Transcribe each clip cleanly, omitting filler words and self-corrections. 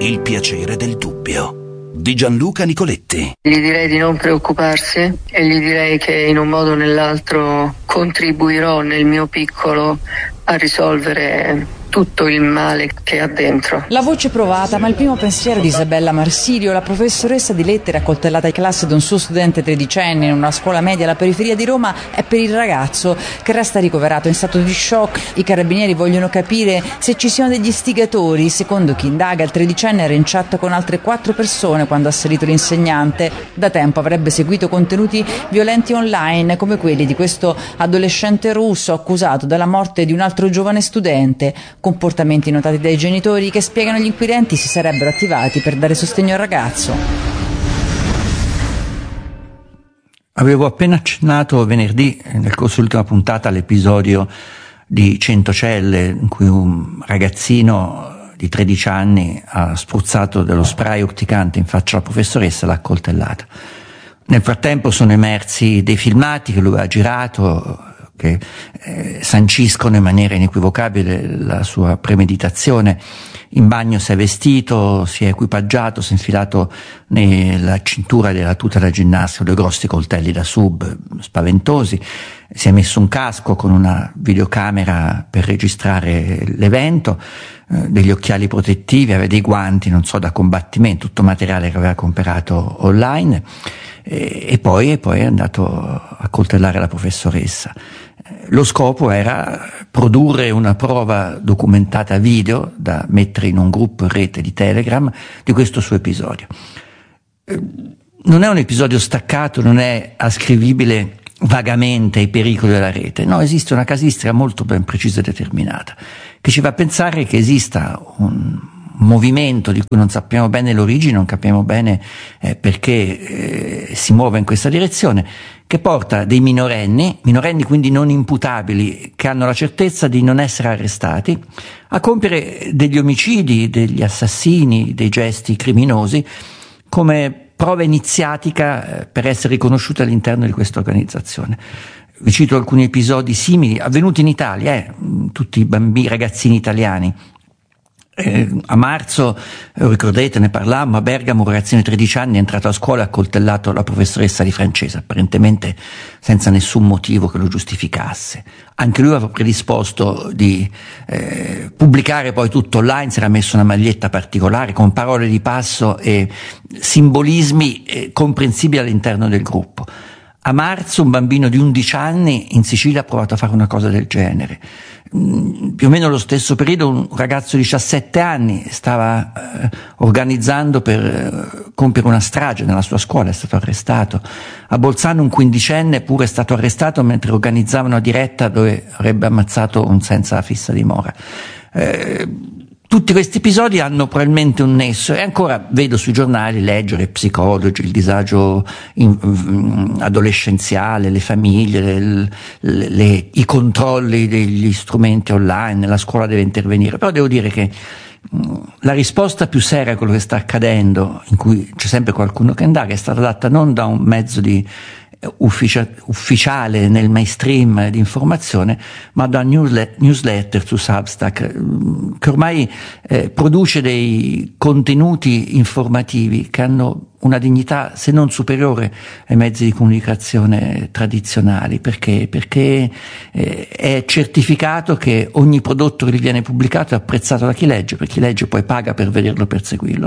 Il piacere del dubbio di Gianluca Nicoletti. Gli direi di non preoccuparsi e gli direi che in un modo o nell'altro contribuirò nel mio piccolo a risolvere tutto il male che ha dentro. La voce provata, ma il primo pensiero di Isabella Marsilio, la professoressa di lettere accoltellata in classe da un suo studente tredicenne in una scuola media alla periferia di Roma, è per il ragazzo che resta ricoverato in stato di shock. I carabinieri vogliono capire se ci siano degli istigatori. Secondo chi indaga, il tredicenne era in chat con altre 4 persone quando ha assalito l'insegnante. Da tempo avrebbe seguito contenuti violenti online come quelli di questo adolescente russo accusato della morte di un altro giovane studente. Comportamenti notati dai genitori che, spiegano gli inquirenti, si sarebbero attivati per dare sostegno al ragazzo. Avevo appena accennato venerdì, nel corso dell'ultima puntata, all'episodio di Centocelle in cui un ragazzino di 13 anni ha spruzzato dello spray urticante in faccia alla professoressa e l'ha accoltellata. Nel frattempo sono emersi dei filmati che lui ha girato, che sanciscono in maniera inequivocabile la sua premeditazione. In bagno si è vestito, si è equipaggiato, si è infilato nella cintura della tuta da ginnastica 2 grossi coltelli da sub spaventosi, si è messo un casco con una videocamera per registrare l'evento, degli occhiali protettivi, aveva dei guanti, non so, da combattimento, tutto materiale che aveva comprato online, e poi è andato a coltellare la professoressa. Lo scopo era produrre una prova documentata video da mettere in un gruppo in rete di Telegram di questo suo episodio. Non è un episodio staccato, non è ascrivibile vagamente ai pericoli della rete, no, esiste una casistica molto ben precisa e determinata che ci fa pensare che esista un movimento di cui non sappiamo bene l'origine, non capiamo bene perché si muove in questa direzione, che porta dei minorenni quindi non imputabili, che hanno la certezza di non essere arrestati, a compiere degli omicidi, degli assassini, dei gesti criminosi come prova iniziatica per essere riconosciuti all'interno di questa organizzazione. Vi cito alcuni episodi simili avvenuti in Italia, tutti i bambini, ragazzini italiani. A marzo, ricordate, ne parlammo, a Bergamo un ragazzino di 13 anni è entrato a scuola e ha accoltellato la professoressa di francese, apparentemente senza nessun motivo che lo giustificasse. Anche lui aveva predisposto di pubblicare poi tutto online, si era messo una maglietta particolare con parole di passo e simbolismi comprensibili all'interno del gruppo. A marzo un bambino di 11 anni in Sicilia ha provato a fare una cosa del genere. Più o meno allo stesso periodo un ragazzo di 17 anni stava organizzando per compiere una strage nella sua scuola, è stato arrestato. A Bolzano un 15enne pure è stato arrestato mentre organizzava una diretta dove avrebbe ammazzato un senza fissa dimora. Tutti questi episodi hanno probabilmente un nesso, e ancora vedo sui giornali leggere psicologi, il disagio adolescenziale, le famiglie, i controlli degli strumenti online, la scuola deve intervenire. Però devo dire che la risposta più seria a quello che sta accadendo, in cui c'è sempre qualcuno che indaga, è stata data non da un mezzo di ufficiale nel mainstream di informazione, ma da newsletter su Substack, che ormai produce dei contenuti informativi che hanno una dignità se non superiore ai mezzi di comunicazione tradizionali, perché è certificato che ogni prodotto che viene pubblicato è apprezzato da chi legge, perché chi legge poi paga per vederlo, per seguirlo.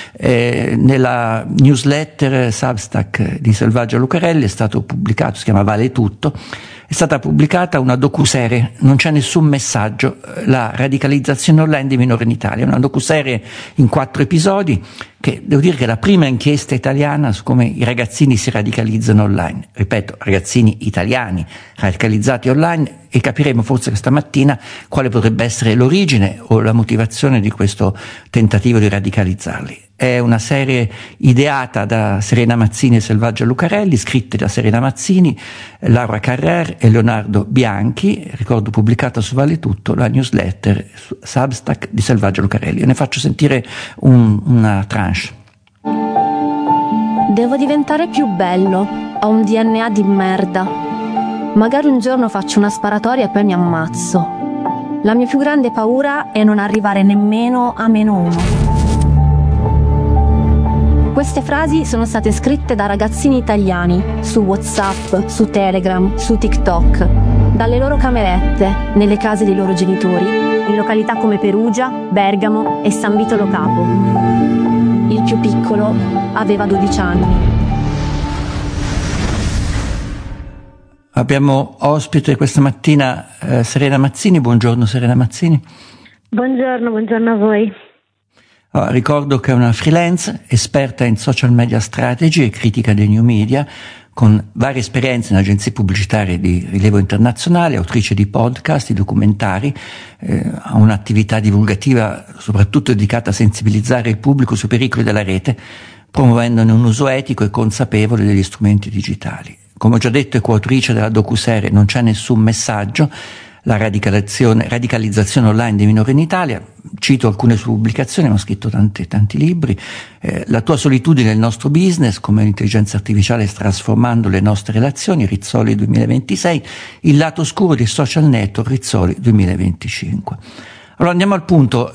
Nella newsletter Substack di Selvaggia Lucarelli è stato pubblicato, si chiama Vale Tutto, è stata pubblicata una docuserie, non c'è nessun messaggio, la radicalizzazione online dei minori in Italia, una docuserie in 4 episodi, che devo dire che è la prima inchiesta italiana su come i ragazzini si radicalizzano online. Ripeto, ragazzini italiani radicalizzati online, e capiremo forse questa mattina quale potrebbe essere l'origine o la motivazione di questo tentativo di radicalizzarli. È una serie ideata da Serena Mazzini e Selvaggia Lucarelli, scritte da Serena Mazzini, Laura Carrer e Leonardo Bianchi, ricordo pubblicata su Vale Tutto, la newsletter Substack di Selvaggia Lucarelli. Io ne faccio sentire una tranche. Devo diventare più bello, ho un DNA di merda. Magari un giorno faccio una sparatoria e poi mi ammazzo. La mia più grande paura è non arrivare nemmeno a -1. Queste frasi sono state scritte da ragazzini italiani su WhatsApp, su Telegram, su TikTok, dalle loro camerette, nelle case dei loro genitori, in località come Perugia, Bergamo e San Vito Lo Capo. Il più piccolo aveva 12 anni. Abbiamo ospite questa mattina Serena Mazzini. Buongiorno Serena Mazzini. Buongiorno a voi. Ricordo che è una freelance, esperta in social media strategy e critica dei new media, con varie esperienze in agenzie pubblicitarie di rilievo internazionale, autrice di podcast, di documentari, ha un'attività divulgativa soprattutto dedicata a sensibilizzare il pubblico sui pericoli della rete, promuovendone un uso etico e consapevole degli strumenti digitali. Come ho già detto, è coautrice della docuserie Non c'è nessun messaggio, la radicalizzazione online dei minori in Italia. Cito alcune sue pubblicazioni, ma ha scritto tanti libri. La tua solitudine è il nostro business, come l'intelligenza artificiale sta trasformando le nostre relazioni, Rizzoli 2026, il lato oscuro dei social network, Rizzoli 2025. Allora andiamo al punto.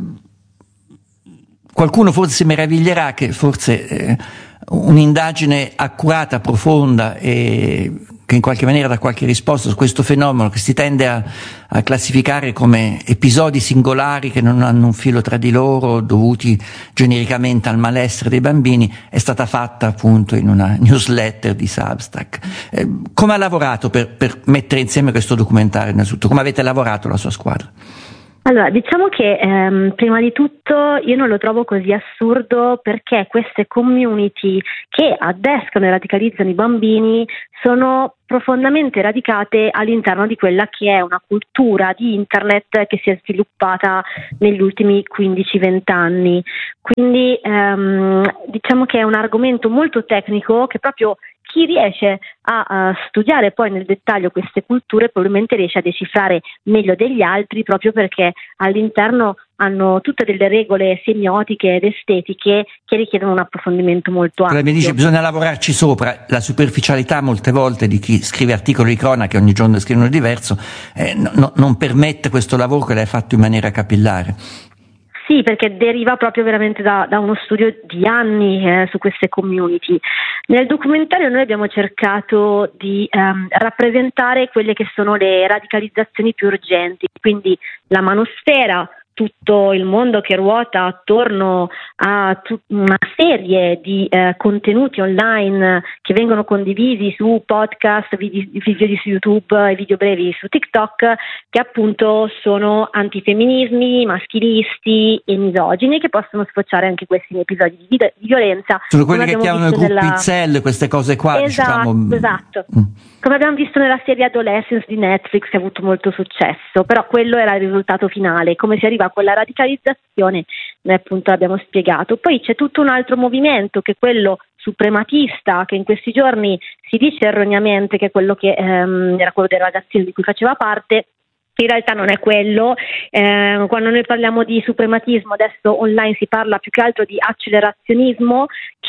Qualcuno forse si meraviglierà che forse un'indagine accurata, profonda e che in qualche maniera dà qualche risposta su questo fenomeno che si tende a classificare come episodi singolari che non hanno un filo tra di loro, dovuti genericamente al malessere dei bambini, è stata fatta appunto in una newsletter di Substack. Come ha lavorato per mettere insieme questo documentario innanzitutto? Come avete lavorato la sua squadra? Allora, diciamo che prima di tutto io non lo trovo così assurdo, perché queste community che addescano e radicalizzano i bambini sono profondamente radicate all'interno di quella che è una cultura di internet che si è sviluppata negli ultimi 15-20 anni. Quindi diciamo che è un argomento molto tecnico che proprio chi riesce a studiare poi nel dettaglio queste culture probabilmente riesce a decifrare meglio degli altri, proprio perché all'interno hanno tutte delle regole semiotiche ed estetiche che richiedono un approfondimento molto ampio. Mi dice bisogna lavorarci sopra. La superficialità molte volte di chi scrive articoli di cronaca, ogni giorno scrivono diverso, non permette questo lavoro che l'hai fatto in maniera capillare. Sì, perché deriva proprio veramente da uno studio di anni su queste community. Nel documentario noi abbiamo cercato di rappresentare quelle che sono le radicalizzazioni più urgenti, quindi la manosfera, tutto il mondo che ruota attorno a una serie di contenuti online che vengono condivisi su podcast, video su YouTube e video brevi su TikTok, che appunto sono antifemminismi, maschilisti e misogini, che possono sfociare anche questi in episodi di violenza. Sono quelli che chiamano i gruppi incel, queste cose qua. Esatto. Come abbiamo visto nella serie Adolescence di Netflix, che ha avuto molto successo, però quello era il risultato finale. Come si arriva a quella radicalizzazione, noi appunto l'abbiamo spiegato. Poi c'è tutto un altro movimento, che è quello suprematista, che in questi giorni si dice erroneamente che è quello che era quello dei ragazzini di cui faceva parte. In realtà non è quello. Quando noi parliamo di suprematismo, adesso online si parla più che altro di accelerazionismo,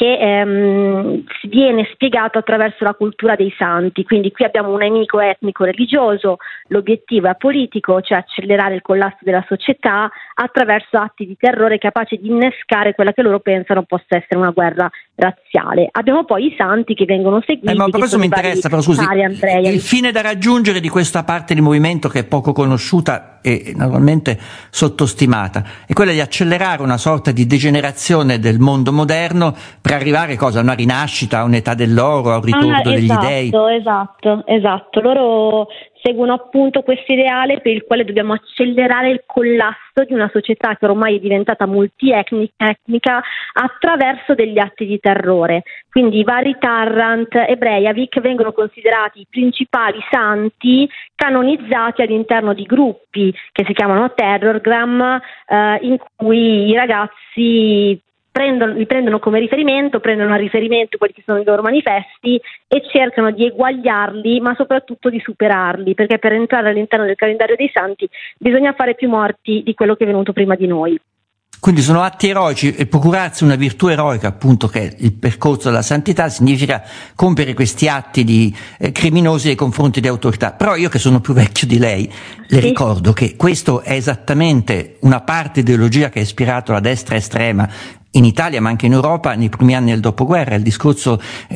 che viene spiegato attraverso la cultura dei santi. Quindi qui abbiamo un nemico etnico religioso, l'obiettivo è politico, cioè accelerare il collasso della società attraverso atti di terrore capaci di innescare quella che loro pensano possa essere una guerra razziale. Abbiamo poi i santi che vengono seguiti. Ma per questo mi interessa, però scusi, il fine da raggiungere di questa parte di movimento che è poco conosciuta e naturalmente sottostimata è quella di accelerare una sorta di degenerazione del mondo moderno per arrivare a una rinascita, a un'età dell'oro, a un ritorno degli dei. Esatto. Loro seguono appunto questo ideale per il quale dobbiamo accelerare il collasso di una società che ormai è diventata multietnica attraverso degli atti di terrore. Quindi i vari Tarrant e Breivik vengono considerati i principali santi canonizzati all'interno di gruppi che si chiamano terrorgram, in cui i ragazzi li prendono come riferimento, prendono a riferimento quelli che sono i loro manifesti e cercano di eguagliarli, ma soprattutto di superarli, perché per entrare all'interno del calendario dei santi bisogna fare più morti di quello che è venuto prima di noi. Quindi sono atti eroici, e procurarsi una virtù eroica, appunto, che è il percorso della santità, significa compiere questi atti criminosi nei confronti di autorità. Però io, che sono più vecchio di lei, le ricordo che questo è esattamente una parte ideologia che ha ispirato la destra estrema in Italia ma anche in Europa nei primi anni del dopoguerra, il discorso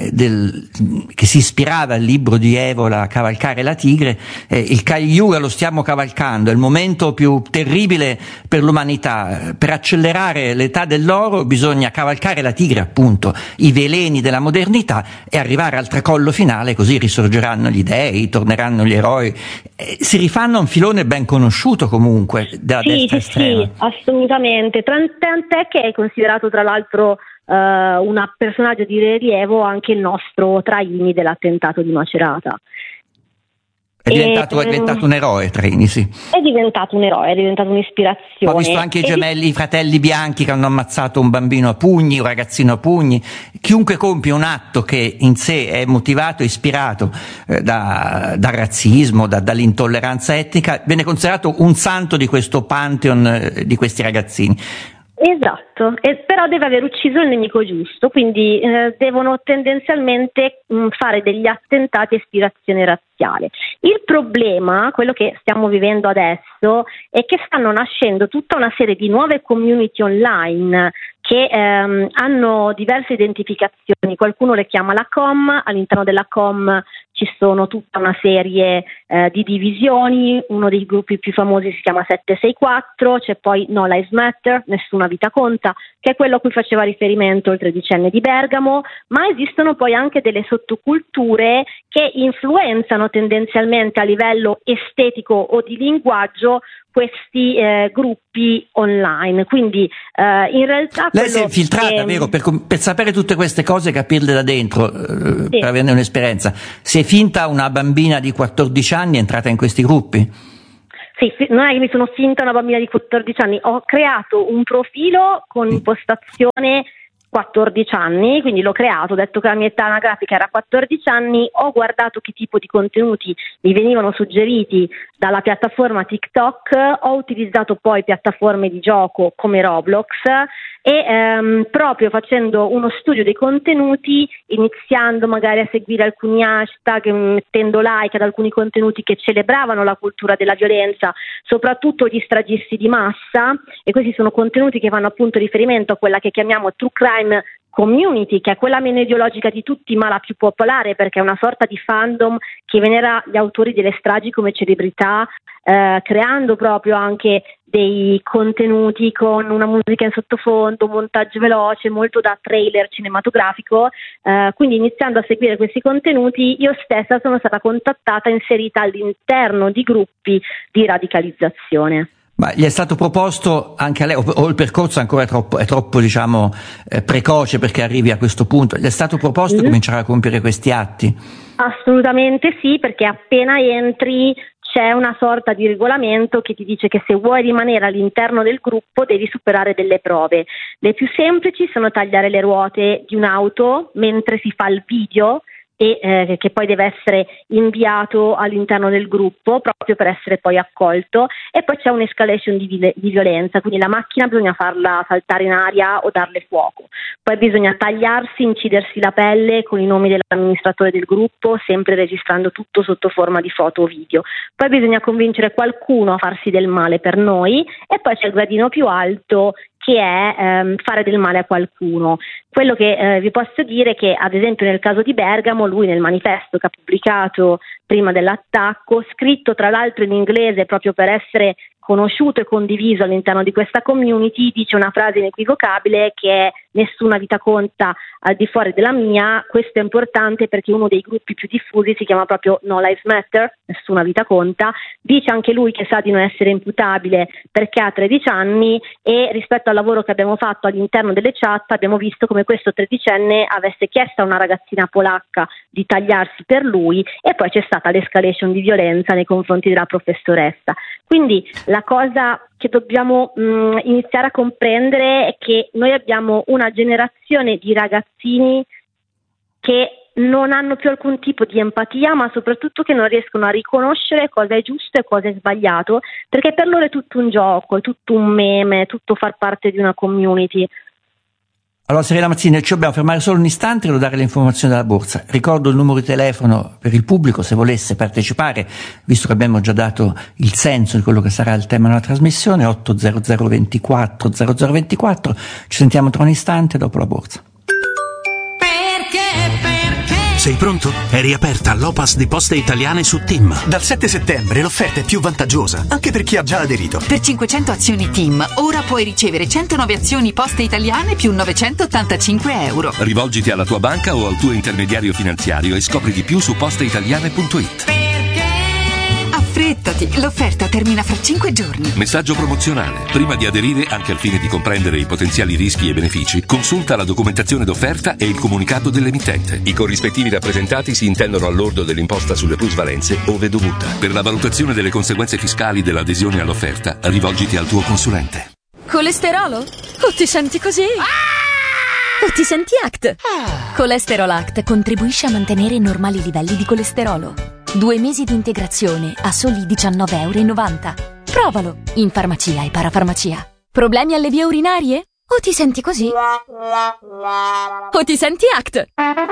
che si ispirava al libro di Evola, Cavalcare la tigre. Il Kali Yuga lo stiamo cavalcando, è il momento più terribile per l'umanità. Per accelerare l'età dell'oro bisogna cavalcare la tigre, appunto, i veleni della modernità, e arrivare al tracollo finale, così risorgeranno gli dei, torneranno gli eroi. Si rifanno a un filone ben conosciuto comunque della destra estrema. Sì, assolutamente, tant'è che è considerato tra l'altro un personaggio di rilievo anche il nostro Traini dell'attentato di Macerata. È diventato un eroe, Traini, sì. È diventato un eroe, è diventato un'ispirazione. Ho visto anche i fratelli bianchi che hanno ammazzato un bambino a pugni, un ragazzino a pugni. Chiunque compie un atto che in sé è motivato e ispirato dal razzismo, dall'intolleranza etnica, viene considerato un santo di questo pantheon di questi ragazzini. Esatto, però deve aver ucciso il nemico giusto, quindi devono tendenzialmente fare degli attentati a ispirazione razziale. Il problema, quello che stiamo vivendo adesso, è che stanno nascendo tutta una serie di nuove community online che hanno diverse identificazioni. Qualcuno le chiama la com, all'interno della com ci sono tutta una serie di divisioni. Uno dei gruppi più famosi si chiama 764, c'è poi No Lives Matter, Nessuna Vita Conta, che è quello a cui faceva riferimento il 13enne di Bergamo, ma esistono poi anche delle sottoculture che influenzano tendenzialmente a livello estetico o di linguaggio questi gruppi online. Quindi in realtà lei si è infiltrata, vero, per sapere tutte queste cose, capirle da dentro, sì, per averne un'esperienza. Si è finta una bambina di 14 anni, è entrata in questi gruppi? Sì, non è che mi sono finta una bambina di 14 anni, ho creato un profilo con impostazione 14 anni, quindi l'ho creato, ho detto che la mia età anagrafica era 14 anni, ho guardato che tipo di contenuti mi venivano suggeriti dalla piattaforma TikTok, ho utilizzato poi piattaforme di gioco come Roblox e proprio facendo uno studio dei contenuti, iniziando magari a seguire alcuni hashtag, mettendo like ad alcuni contenuti che celebravano la cultura della violenza, soprattutto gli stragisti di massa, e questi sono contenuti che fanno appunto riferimento a quella che chiamiamo true crime community, che è quella meno ideologica di tutti ma la più popolare, perché è una sorta di fandom che venera gli autori delle stragi come celebrità, creando proprio anche dei contenuti con una musica in sottofondo, un montaggio veloce, molto da trailer cinematografico. Quindi iniziando a seguire questi contenuti, io stessa sono stata contattata e inserita all'interno di gruppi di radicalizzazione. Ma gli è stato proposto anche a lei, o il percorso ancora è troppo diciamo precoce perché arrivi a questo punto, gli è stato proposto cominciare a compiere questi atti? Assolutamente sì, perché appena entri c'è una sorta di regolamento che ti dice che se vuoi rimanere all'interno del gruppo devi superare delle prove. Le più semplici sono tagliare le ruote di un'auto mentre si fa il video, e che poi deve essere inviato all'interno del gruppo proprio per essere poi accolto, e poi c'è un'escalation di violenza, quindi la macchina bisogna farla saltare in aria o darle fuoco, poi bisogna tagliarsi, incidersi la pelle con i nomi dell'amministratore del gruppo, sempre registrando tutto sotto forma di foto o video, poi bisogna convincere qualcuno a farsi del male per noi, e poi c'è il gradino più alto che è fare del male a qualcuno. Quello che vi posso dire è che, ad esempio, nel caso di Bergamo, lui nel manifesto che ha pubblicato prima dell'attacco, scritto tra l'altro in inglese proprio per essere conosciuto e condiviso all'interno di questa community, dice una frase inequivocabile che è: nessuna vita conta al di fuori della mia. Questo è importante perché uno dei gruppi più diffusi si chiama proprio No Lives Matter, nessuna vita conta. Dice anche lui che sa di non essere imputabile perché ha 13 anni, e rispetto al lavoro che abbiamo fatto all'interno delle chat abbiamo visto come questo 13enne avesse chiesto a una ragazzina polacca di tagliarsi per lui, e poi c'è stata l'escalation di violenza nei confronti della professoressa. Quindi la cosa che dobbiamo iniziare a comprendere è che noi abbiamo una generazione di ragazzini che non hanno più alcun tipo di empatia, ma soprattutto che non riescono a riconoscere cosa è giusto e cosa è sbagliato, perché per loro è tutto un gioco, è tutto un meme, è tutto far parte di una community. Allora, Serena Mazzini, ci dobbiamo fermare solo un istante e devo dare le informazioni della borsa. Ricordo il numero di telefono per il pubblico se volesse partecipare, visto che abbiamo già dato il senso di quello che sarà il tema della trasmissione, 800 24 0024. Ci sentiamo tra un istante dopo la borsa. Sei pronto? È riaperta l'Opas di Poste Italiane su TIM. Dal 7 settembre l'offerta è più vantaggiosa, anche per chi ha già aderito. Per 500 azioni TIM, ora puoi ricevere 109 azioni Poste Italiane più 985 euro. Rivolgiti alla tua banca o al tuo intermediario finanziario e scopri di più su posteitaliane.it. Affrettati, l'offerta termina fra 5 giorni. Messaggio promozionale. Prima di aderire, anche al fine di comprendere i potenziali rischi e benefici, consulta la documentazione d'offerta e il comunicato dell'emittente. I corrispettivi rappresentati si intendono al lordo dell'imposta sulle plusvalenze, ove dovuta. Per la valutazione delle conseguenze fiscali dell'adesione all'offerta, rivolgiti al tuo consulente. Colesterolo? O ti senti così? O ti senti ACT? Colesterol ACT contribuisce a mantenere normali livelli di colesterolo. 2 mesi di integrazione a soli €19,90. Provalo in farmacia e parafarmacia. Problemi alle vie urinarie? O ti senti così? O ti senti ACT?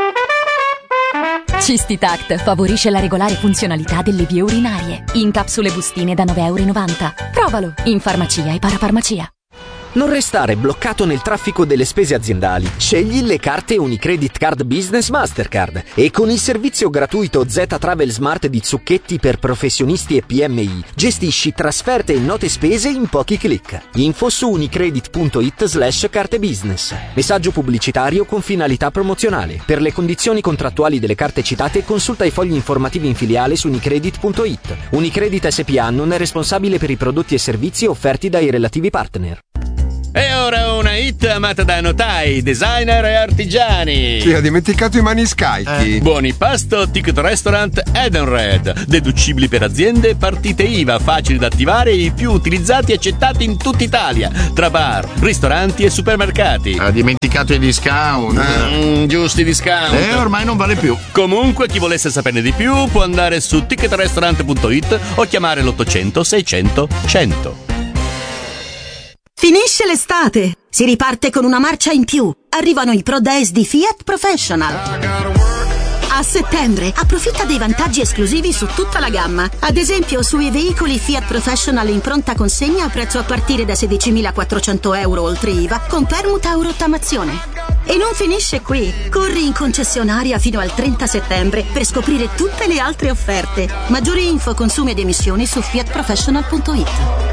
Cistitact favorisce la regolare funzionalità delle vie urinarie. In capsule bustine da €9,90. Provalo in farmacia e parafarmacia. Non restare bloccato nel traffico delle spese aziendali. Scegli le carte Unicredit Card Business Mastercard e con il servizio gratuito Z Travel Smart di Zucchetti per professionisti e PMI gestisci trasferte e note spese in pochi clic. Info su unicredit.it/carte business. Messaggio pubblicitario con finalità promozionale. Per le condizioni contrattuali delle carte citate consulta i fogli informativi in filiale su unicredit.it. Unicredit SPA non è responsabile per i prodotti e servizi offerti dai relativi partner. E ora una hit amata da notai, designer e artigiani. Sì, ha dimenticato i maniscalchi. Buoni pasto, ticket restaurant Edenred. Deducibili per aziende, partite IVA, facili da attivare e i più utilizzati e accettati in tutta Italia. Tra bar, ristoranti e supermercati. Ha dimenticato i discount. Giusti discount. Ormai non vale più. Comunque, chi volesse saperne di più può andare su ticketrestaurant.it o chiamare l'800 600 100. Finisce l'estate, si riparte con una marcia in più. Arrivano i Pro Days di Fiat Professional. A settembre approfitta dei vantaggi esclusivi su tutta la gamma. Ad esempio sui veicoli Fiat Professional in pronta consegna a prezzo a partire da €16.400 oltre IVA con permuta o rottamazione. E non finisce qui. Corri in concessionaria fino al 30 settembre per scoprire tutte le altre offerte. Maggiori info, consumi ed emissioni su fiatprofessional.it.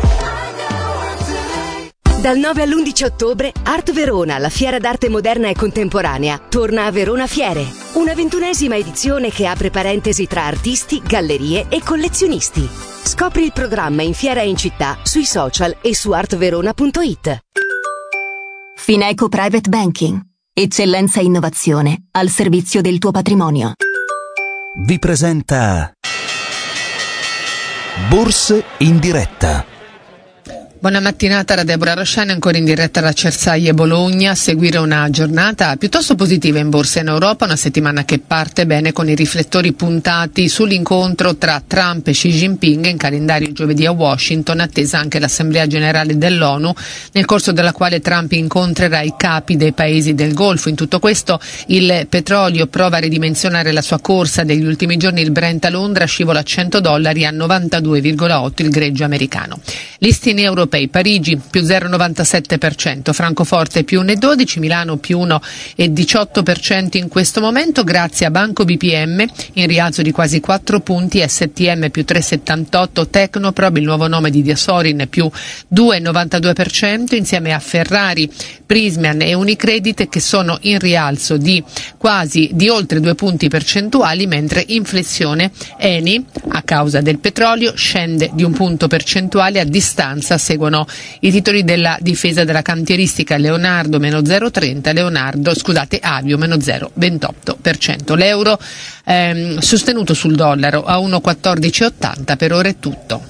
Dal 9 all'11 ottobre, Art Verona, la fiera d'arte moderna e contemporanea, torna a Verona Fiere. Una 21ª edizione che apre parentesi tra artisti, gallerie e collezionisti. Scopri il programma in fiera e in città, sui social e su artverona.it. Fineco Private Banking. Eccellenza e innovazione al servizio del tuo patrimonio. Vi presenta Borse in diretta. Buona mattinata da Deborah Rosciani, ancora in diretta da Cersaie Bologna. A seguire una giornata piuttosto positiva in borsa in Europa, una settimana che parte bene con i riflettori puntati sull'incontro tra Trump e Xi Jinping in calendario giovedì a Washington, attesa anche l'Assemblea Generale dell'ONU, nel corso della quale Trump incontrerà i capi dei paesi del Golfo. In tutto questo il petrolio prova a ridimensionare la sua corsa degli ultimi giorni. Il Brent a Londra scivola a $100 a 92,8 il greggio americano. Listini europei: Parigi più 0,97%, Francoforte più 1,12%, Milano più 1,18% in questo momento, grazie a Banco BPM in rialzo di quasi 4 punti, STM più 3,78%, Tecnoprob, il nuovo nome di Diasorin, più 2,92%, insieme a Ferrari, Prismian e Unicredit che sono in rialzo di oltre 2 punti percentuali, mentre in flessione Eni, a causa del petrolio, scende di 1 punto percentuale. A distanza seguono i titoli della difesa della cantieristica, Leonardo meno 0,30, Avio meno 0,28%. L'euro sostenuto sul dollaro a 1,1480, per ora è tutto.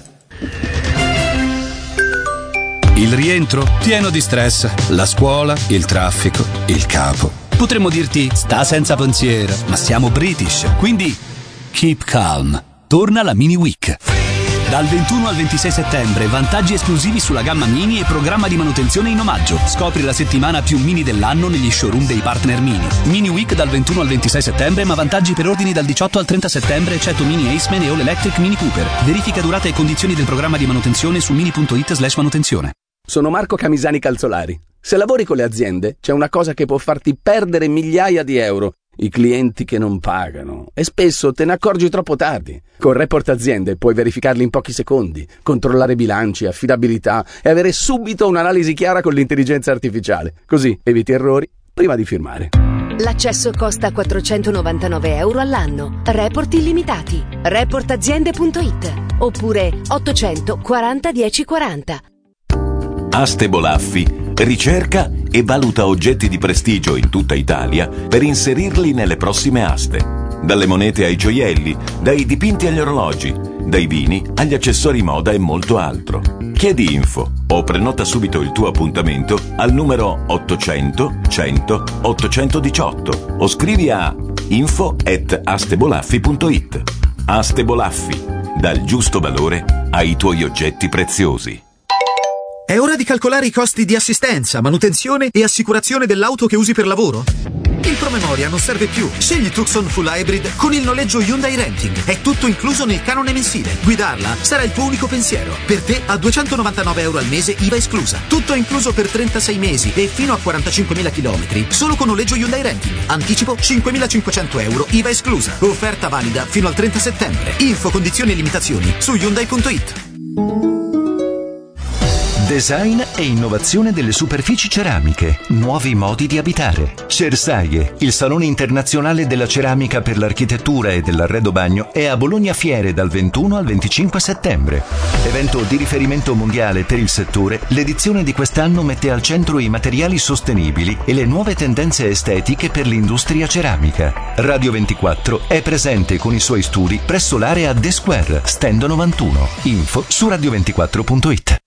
Il rientro pieno di stress, la scuola, il traffico, il capo. Potremmo dirti sta senza pensiero, ma siamo British, quindi keep calm. Torna la Mini Week. Dal 21 al 26 settembre, vantaggi esclusivi sulla gamma Mini e programma di manutenzione in omaggio. Scopri la settimana più mini dell'anno negli showroom dei partner Mini. Mini Week dal 21 al 26 settembre, ma vantaggi per ordini dal 18 al 30 settembre, eccetto Mini Aceman e All Electric Mini Cooper. Verifica durata e condizioni del programma di manutenzione su mini.it/manutenzione. Sono Marco Camisani Calzolari. Se lavori con le aziende, c'è una cosa che può farti perdere migliaia di euro: i clienti che non pagano. E spesso te ne accorgi troppo tardi. Con Report Aziende puoi verificarli in pochi secondi, controllare bilanci, affidabilità e avere subito un'analisi chiara con l'intelligenza artificiale. Così eviti errori prima di firmare. L'accesso costa 499 euro all'anno. Report illimitati. Reportaziende.it oppure 840 1040. Aste Bolaffi ricerca e valuta oggetti di prestigio in tutta Italia per inserirli nelle prossime aste. Dalle monete ai gioielli, dai dipinti agli orologi, dai vini agli accessori moda e molto altro. Chiedi info o prenota subito il tuo appuntamento al numero 800 100 818 o scrivi a info@astebolaffi.it. Aste Bolaffi, dal giusto valore ai tuoi oggetti preziosi. È ora di calcolare i costi di assistenza, manutenzione e assicurazione dell'auto che usi per lavoro? Il promemoria non serve più. Scegli Tucson Full Hybrid con il noleggio Hyundai Renting. È tutto incluso nel canone mensile. Guidarla sarà il tuo unico pensiero. Per te a 299 euro al mese, IVA esclusa. Tutto incluso per 36 mesi e fino a 45.000 km. Solo con noleggio Hyundai Renting. Anticipo 5.500 euro, IVA esclusa. Offerta valida fino al 30 settembre. Info, condizioni e limitazioni su Hyundai.it. Design e innovazione delle superfici ceramiche, nuovi modi di abitare. Cersaie, il salone internazionale della ceramica per l'architettura e dell'arredo bagno, è a Bologna Fiere dal 21 al 25 settembre. Evento di riferimento mondiale per il settore, l'edizione di quest'anno mette al centro i materiali sostenibili e le nuove tendenze estetiche per l'industria ceramica. Radio 24 è presente con i suoi studi presso l'area The Square, stand 91. Info su radio24.it.